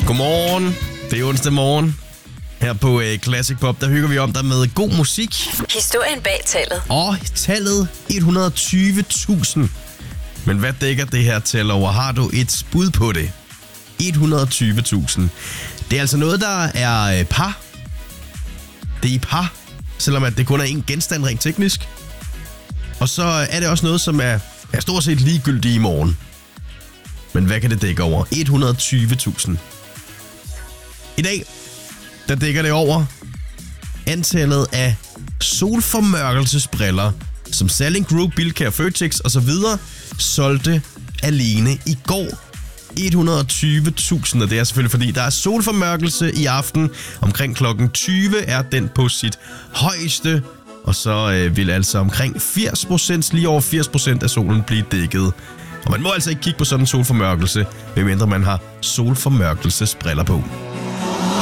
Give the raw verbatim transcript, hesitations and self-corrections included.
Godmorgen. Det er onsdag morgen. Her på øh, Classic Pop, der hygger vi om dig med god musik. Historien bag tallet. Og tallet et hundrede og tyve tusind. Men hvad dækker det her tal over? Har du et bud på det? et hundrede og tyve tusind. Det er altså noget, der er øh, par. Det er i par, selvom at det kun er en genstand rent teknisk. Og så er det også noget, som er, er stort set ligegyldigt i morgen. Men hvad kan det dække over? et hundrede og tyve tusind. I dag, der dækker det over antallet af solformørkelsesbriller, som Salling Group, Bilka, Føtex og så videre solgte alene i går. et hundrede og tyve tusind, og det er selvfølgelig fordi, der er solformørkelse i aften. Omkring klokken tyve er den på sit højeste, og så øh, vil altså omkring firs procent, lige over firs procent af solen blive dækket. Og man må altså ikke kigge på sådan en solformørkelse, medmindre man har solformørkelsesbriller på.